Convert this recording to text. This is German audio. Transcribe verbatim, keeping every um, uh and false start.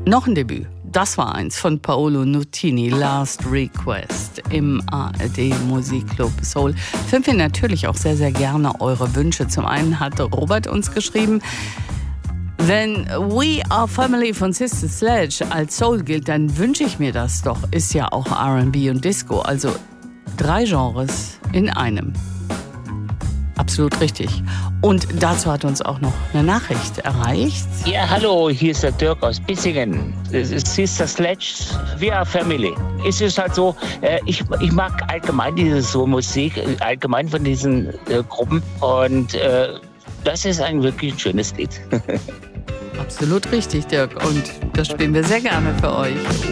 Noch ein Debüt. Das war eins von Paolo Nutini, Last Request im A R D Musikclub Soul. Filmen wir natürlich auch sehr, sehr gerne eure Wünsche. Zum einen hat Robert uns geschrieben, wenn We Are Family von Sister Sledge als Soul gilt, dann wünsche ich mir das doch. Ist ja auch R and B und Disco, also drei Genres in einem. Absolut richtig. Und dazu hat uns auch noch eine Nachricht erreicht. Ja, hallo, hier ist der Dirk aus Bissingen. Das ist Sister Sledge, We Are Family. Es ist halt so, äh, ich, ich mag allgemein diese so Musik, allgemein von diesen äh, Gruppen. Und äh, das ist ein wirklich schönes Lied. Absolut richtig, Dirk. Und das spielen wir sehr gerne für euch.